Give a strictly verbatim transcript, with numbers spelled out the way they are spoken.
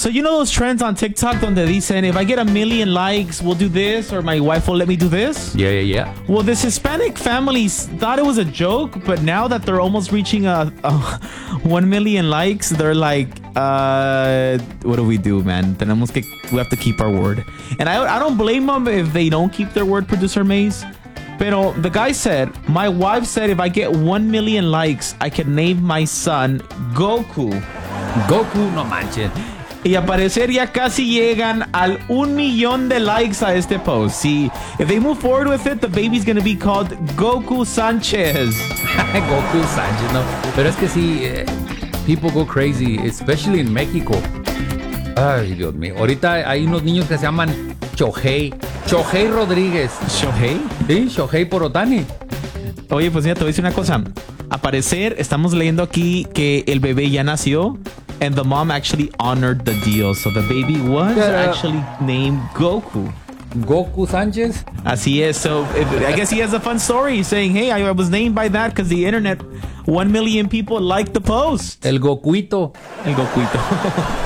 So you know those trends on TikTok donde dicen, if I get a million likes, we'll do this, or my wife will let me do this? Yeah, yeah, yeah. Well, this Hispanic family thought it was a joke, but now that they're almost reaching a, a one million likes, they're like, uh, what do we do, man? Tenemos que, we have to keep our word. And I, I don't blame them if they don't keep their word, Producer Maze. Pero the guy said, my wife said if I get one million likes, I can name my son Goku. Goku, no manches. Y a parecer ya casi llegan al un millón de likes a este post. See, if they move forward with it, the baby's gonna be called Goku Sanchez. Goku Sanchez, no. Pero es que sí, eh, people go crazy, especially in Mexico. Ay, Dios mío. Ahorita hay unos niños que se llaman Shohei. Shohei Rodríguez. ¿Shohei? Sí, Shohei por Otani. Oye, pues mira, te voy a decir una cosa. A parecer, estamos leyendo aquí que el bebé ya nació. And the mom actually honored the deal. So the baby was Yeah. actually named Goku. Goku Sánchez. Así es. So if, I guess he has a fun story saying, hey, I was named by that because the internet, one million people liked the post. El Gokuito. El Gokuito.